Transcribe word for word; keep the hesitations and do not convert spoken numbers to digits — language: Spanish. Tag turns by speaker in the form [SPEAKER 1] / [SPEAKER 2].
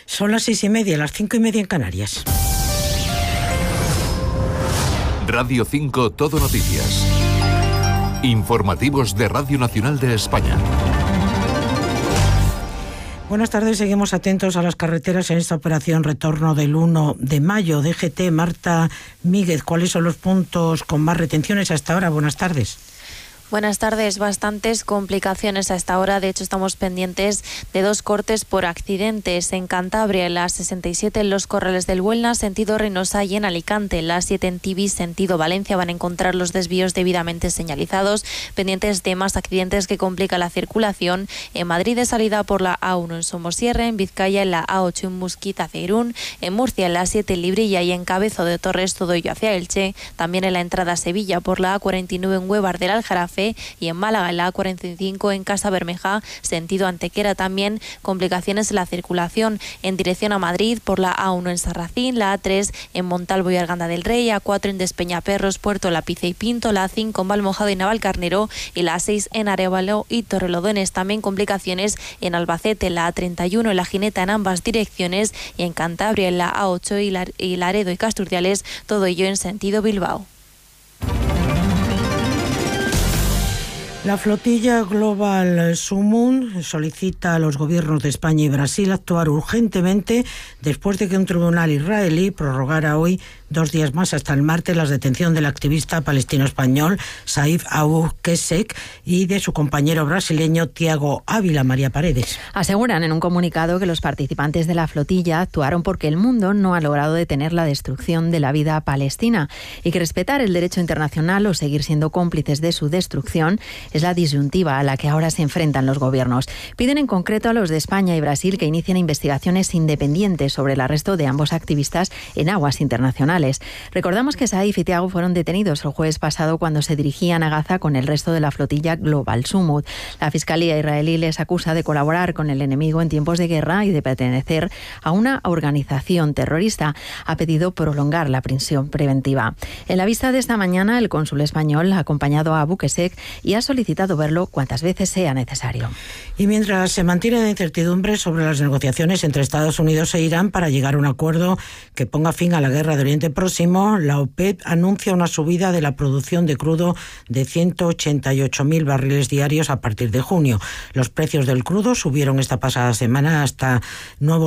[SPEAKER 1] Son las seis y media, las cinco y media en Canarias.
[SPEAKER 2] Radio cinco Todo Noticias. Informativos de Radio Nacional de España.
[SPEAKER 1] Buenas tardes, seguimos atentos a las carreteras en esta operación retorno del uno de mayo. D G T, Marta Míguez, ¿cuáles son los puntos con más retenciones hasta ahora? Buenas tardes.
[SPEAKER 3] Buenas tardes, bastantes complicaciones a esta hora. De hecho, estamos pendientes de dos cortes por accidentes. En Cantabria, en la sesenta y siete en los Corrales del Buelna, sentido Reynosa, y en Alicante, en la siete en Tibis, sentido Valencia, van a encontrar los desvíos debidamente señalizados. Pendientes de más accidentes que complican la circulación. En Madrid, de salida por la A uno en Somosierra, en Vizcaya, en la A ocho en Musquita, hacia Irún, en Murcia, en la siete en Librilla y en Cabezo de Torres, todo ello hacia Elche. También en la entrada a Sevilla por la A cuarenta y nueve en Huevar del Aljarafe, y en Málaga, en la A cuarenta y cinco en Casa Bermeja, sentido Antequera. También complicaciones en la circulación en dirección a Madrid por la A uno en Sarracín, la A tres en Montalvo y Arganda del Rey, A cuatro en Despeñaperros, Puerto Lápice y Pinto, la A cinco en Valmojado y Navalcarnero y la A seis en Arévalo y Torrelodones. También complicaciones en Albacete, la A treinta y uno en La Gineta en ambas direcciones, y en Cantabria, en la A ocho y Laredo y Casturdiales, todo ello en sentido Bilbao.
[SPEAKER 1] La flotilla Global Summum solicita a los gobiernos de España y Brasil actuar urgentemente después de que un tribunal israelí prorrogara hoy dos días más hasta el martes la detención del activista palestino-español Saif Abu Qussein y de su compañero brasileño Tiago Ávila. María Paredes.
[SPEAKER 4] Aseguran en un comunicado que los participantes de la flotilla actuaron porque el mundo no ha logrado detener la destrucción de la vida palestina y que respetar el derecho internacional o seguir siendo cómplices de su destrucción es la disyuntiva a la que ahora se enfrentan los gobiernos. Piden en concreto a los de España y Brasil que inicien investigaciones independientes sobre el arresto de ambos activistas en aguas internacionales. Recordamos que Saif y Tiago fueron detenidos el jueves pasado cuando se dirigían a Gaza con el resto de la flotilla Global Summum. La Fiscalía israelí les acusa de colaborar con el enemigo en tiempos de guerra y de pertenecer a una organización terrorista. Ha pedido prolongar la prisión preventiva. En la vista de esta mañana, el cónsul español ha acompañado a Abu Qussein y ha solicitado solicitado verlo cuantas veces sea necesario.
[SPEAKER 1] Y mientras se mantiene la incertidumbre sobre las negociaciones entre Estados Unidos e Irán para llegar a un acuerdo que ponga fin a la guerra de Oriente Próximo, la OPEP anuncia una subida de la producción de crudo de ciento ochenta y ocho mil barriles diarios a partir de junio. Los precios del crudo subieron esta pasada semana hasta nuevos